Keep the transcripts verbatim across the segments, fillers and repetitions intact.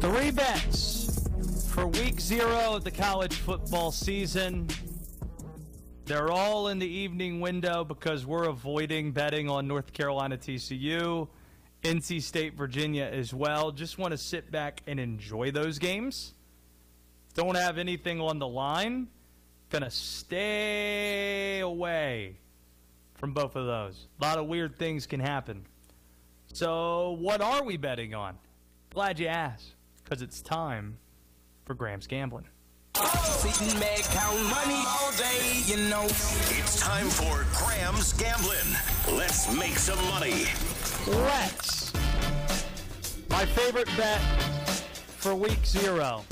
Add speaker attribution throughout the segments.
Speaker 1: Three bets for week zero of the college football season. They're all in the evening window because we're avoiding betting on North Carolina T C U, N C State, Virginia as well. Just want to sit back and enjoy those games. Don't have anything on the line. Gonna stay away from both of those. A lot of weird things can happen. So what are we betting on? Glad you asked, because it's time for Graham's Gambling.
Speaker 2: Sitting back, count money all day, you know.
Speaker 3: It's time for Graham's Gambling. Let's make some money.
Speaker 1: Let's. My favorite bet for week zero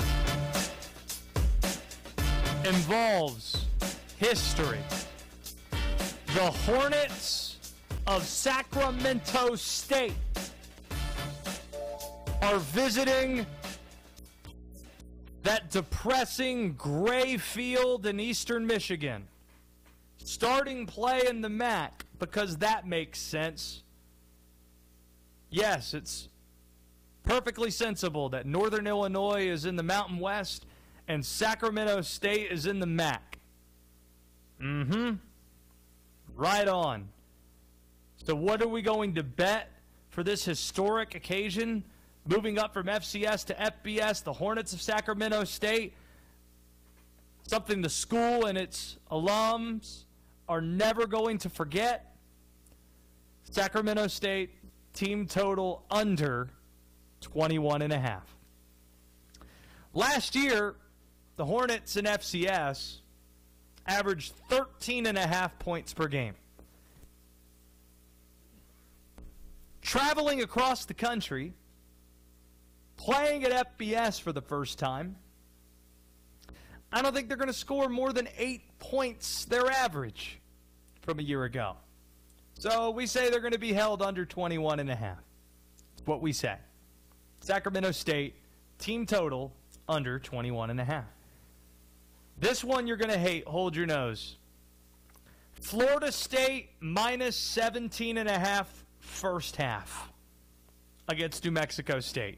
Speaker 1: involves history. The Hornets of Sacramento State are visiting that depressing gray field in eastern Michigan. Starting play in the M A C because that makes sense. Yes, it's perfectly sensible that Northern Illinois is in the Mountain West and Sacramento State is in the M A C. Mm-hmm. Right on. So what are we going to bet for this historic occasion? Moving up from F C S to F B S, the Hornets of Sacramento State. Something the school and its alums are never going to forget. Sacramento State team total under twenty-one and a half. Last year, the Hornets in F C S averaged thirteen and a half points per game. Traveling across the country, playing at F B S for the first time, I don't think they're going to score more than eight points, their average, from a year ago. So we say they're going to be held under twenty-one and a half. That's what we say. Sacramento State, team total, under twenty-one and a half. This one you're going to hate. Hold your nose. Florida State minus seventeen and a half first half against New Mexico State.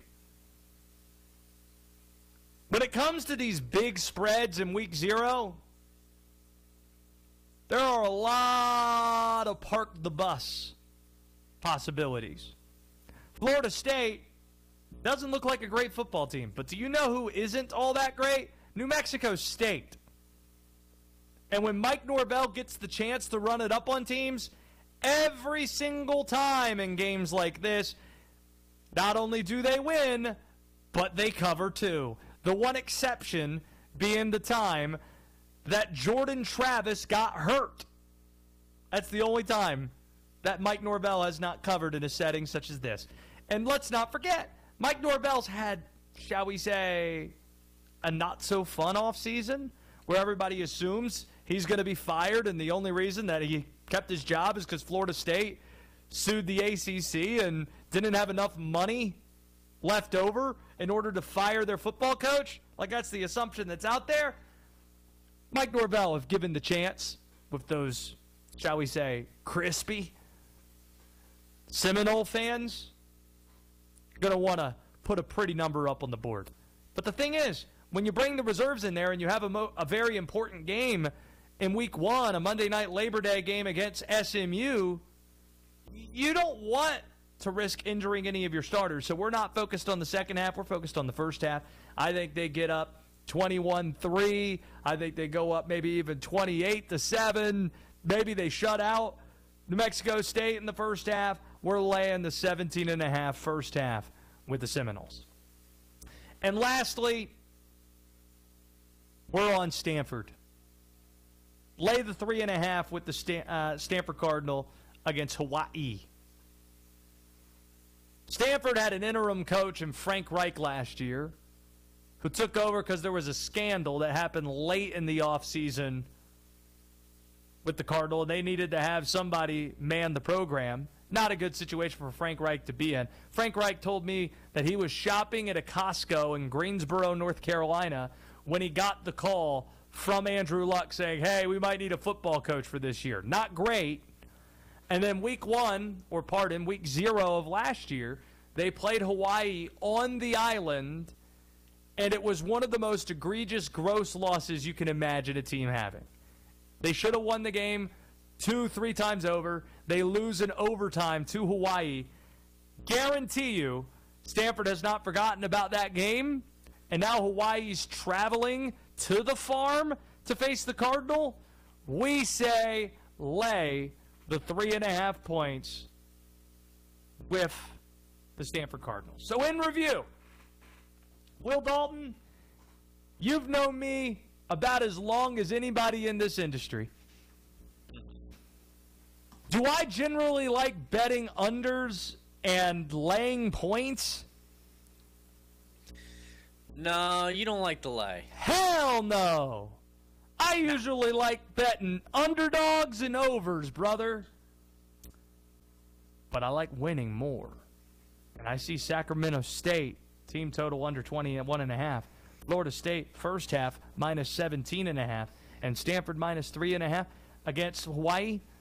Speaker 1: When it comes to these big spreads in week zero, there are a lot of park the bus possibilities. Florida State doesn't look like a great football team, but do you know who isn't all that great? New Mexico State. And when Mike Norvell gets the chance to run it up on teams, every single time in games like this, not only do they win, but they cover too. The one exception being the time that Jordan Travis got hurt. That's the only time that Mike Norvell has not covered in a setting such as this. And let's not forget, Mike Norvell's had, shall we say, a not-so-fun offseason where everybody assumes he's going to be fired, and the only reason that he kept his job is because Florida State sued the A C C and didn't have enough money left over in order to fire their football coach. Like, that's the assumption that's out there. Mike Norvell, if given the chance with those, shall we say, crispy Seminole fans, going to want to put a pretty number up on the board. But the thing is, when you bring the reserves in there and you have a, mo- a very important game in week one, a Monday night Labor Day game against S M U, you don't want to risk injuring any of your starters. So we're not focused on the second half. We're focused on the first half. I think they get up twenty-one three. I think they go up maybe even twenty-eight to seven. Maybe they shut out New Mexico State in the first half. We're laying the seventeen and a half first half with the Seminoles. And lastly, we're on Stanford. Lay the three and a half with the Stan- uh, Stanford Cardinal against Hawaii. Stanford had an interim coach in Frank Reich last year who took over because there was a scandal that happened late in the offseason with the Cardinal. They needed to have somebody man the program. Not a good situation for Frank Reich to be in. Frank Reich told me that he was shopping at a Costco in Greensboro, North Carolina, when he got the call from Andrew Luck saying, hey, we might need a football coach for this year. Not great. And then week one, or pardon, week zero of last year, they played Hawaii on the island And it was one of the most egregious, gross losses you can imagine a team having. They should have won the game two, three times over. They lose in overtime to Hawaii. Guarantee you, Stanford has not forgotten about that game. And now Hawaii's traveling to the farm to face the Cardinal. We say lay the three and a half points with the Stanford Cardinals. So in review, Will Dalton, you've known me about as long as anybody in this industry. Do I generally like betting unders and laying points?
Speaker 4: No, you don't like to lay.
Speaker 1: Hell no. I usually like betting underdogs and overs, brother. But I like winning more. And I see Sacramento State, team total under twenty-one and a half. Florida State, first half, minus seventeen and a half. And Stanford, minus three and a half against Hawaii.